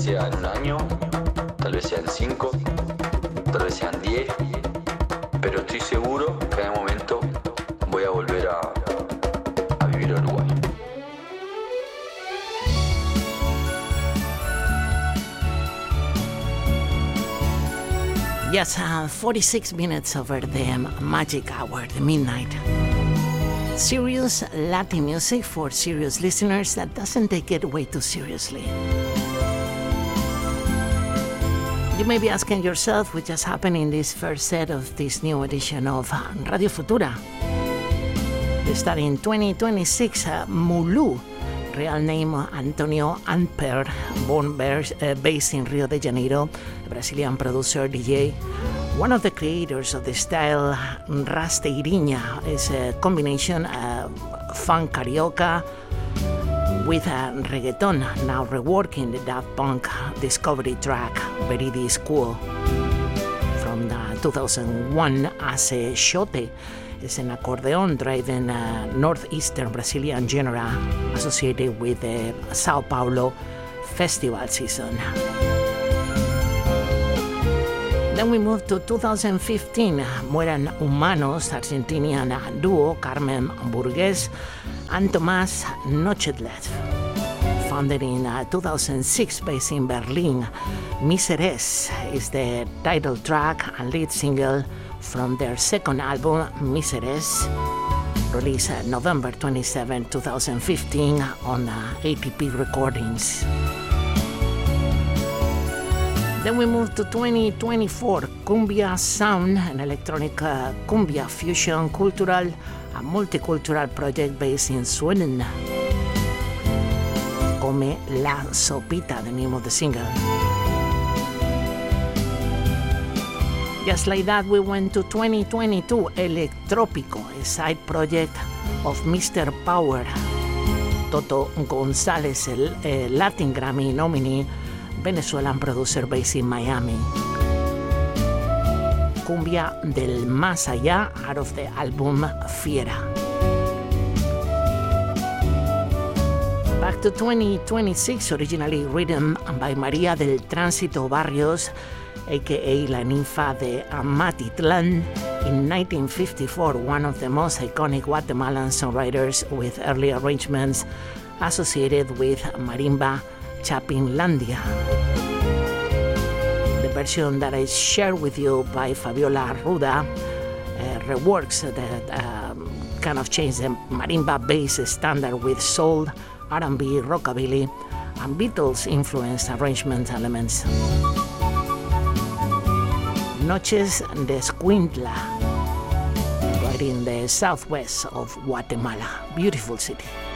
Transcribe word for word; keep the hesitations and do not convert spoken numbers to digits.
sea en un año, tal vez sean cinco, tal vez sean diez, pero estoy seguro que en algún momento voy a volver a, a vivir a Uruguay. Yes, uh, forty-six minutes over the magic hour, the midnight. Serious Latin music for serious listeners that doesn't take it way too seriously. You may be asking yourself what just happened in this first set of this new edition of Radio Futura. Starting in twenty twenty-six, uh, Mulu, real name Antonio Amper, born bears, uh, based in Rio de Janeiro, a Brazilian producer, D J. One of the creators of the style Rasteirinha is a combination of funk carioca with a reggaeton, now reworking the Daft Punk discovery track Veridi School from the two thousand one as a Xote. It's an accordion driven uh, northeastern Brazilian genre associated with the Sao Paulo festival season. Then we move to two thousand fifteen, Mueran Humanos, Argentinian duo Carmen Burgues and Tomás Nochedlev. Founded in uh, two thousand six, based in Berlin, Miseres is the title track and lead single from their second album, Miseres, released uh, November twenty-seventh, twenty fifteen on uh, A T P Recordings. Then we move to twenty twenty-four, Cumbia Sound, an electronic uh, cumbia fusion cultural, a multicultural project based in Sweden. Come La Sopita, the name of the single. Just like that, we went to twenty twenty-two, Electropico, a side project of Mister Power, Toto González, a Latin Grammy nominee, Venezuelan producer based in Miami. Cumbia del Más Allá, out of the album Fiera. Back to twenty twenty-six, originally written by María del Tránsito Barrios, aka La Ninfa de Amatitlán, in nineteen fifty-four, one of the most iconic Guatemalan songwriters with early arrangements associated with marimba Chapinlandia. The version that I share with you by Fabiola Ruda uh, reworks that um, kind of changed the marimba bass standard with soul, R and B, rockabilly, and Beatles-influenced arrangement elements. Noches de Escuintla, right in the southwest of Guatemala. Beautiful city.